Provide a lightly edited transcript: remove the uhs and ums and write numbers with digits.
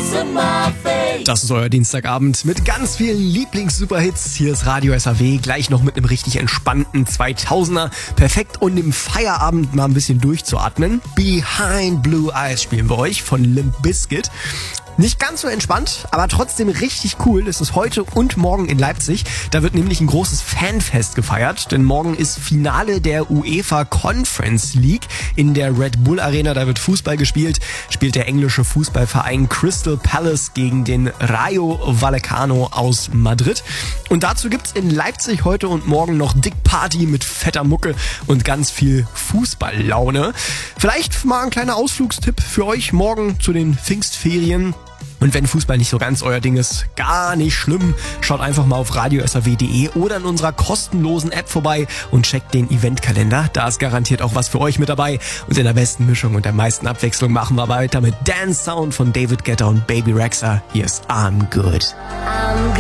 Das ist euer Dienstagabend mit ganz vielen Lieblings-Superhits. Hier ist Radio SAW, gleich noch mit einem richtig entspannten 2000er. Perfekt, um im Feierabend mal ein bisschen durchzuatmen. Behind Blue Eyes spielen wir euch von Limp Bizkit. Nicht ganz so entspannt, aber trotzdem richtig cool. Es ist heute und morgen in Leipzig. Da wird nämlich ein großes Fanfest gefeiert, denn morgen ist Finale der UEFA Conference League in der Red Bull Arena. Da wird Fußball gespielt, spielt der englische Fußballverein Crystal Palace gegen den Rayo Vallecano aus Madrid. Und dazu gibt's in Leipzig heute und morgen noch dick Party mit fetter Mucke und ganz viel Fußballlaune. Vielleicht mal ein kleiner Ausflugstipp für euch morgen zu den Pfingstferien. Und wenn Fußball nicht so ganz euer Ding ist, gar nicht schlimm. Schaut einfach mal auf radiosaw.de oder in unserer kostenlosen App vorbei und checkt den Eventkalender. Da ist garantiert auch was für euch mit dabei. Und in der besten Mischung und der meisten Abwechslung machen wir weiter mit Dance Sound von David Guetta und Baby Rexha. Hier ist I'm Good.